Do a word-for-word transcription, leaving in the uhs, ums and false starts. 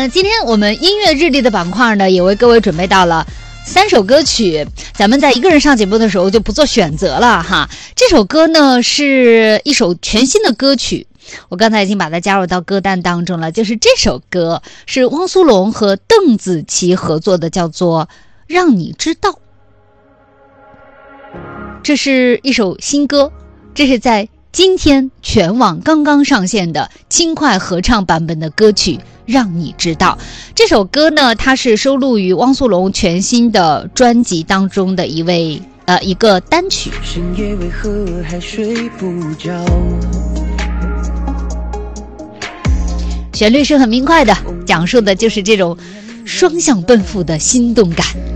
那今天我们音乐日历的板块呢，也为各位准备到了三首歌曲，咱们在一个人上节目的时候就不做选择了哈。这首歌呢是一首全新的歌曲，我刚才已经把它加入到歌单当中了，就是这首歌是汪苏泷和邓紫棋合作的，叫做《让你知道》。这是一首新歌，这是在今天全网刚刚上线的轻快合唱版本的歌曲《让你知道》。这首歌呢，它是收录于汪苏泷全新的专辑当中的一位呃一个单曲。 深夜为何还睡不着？ 旋律是很明快的，讲述的就是这种双向奔赴的心动感。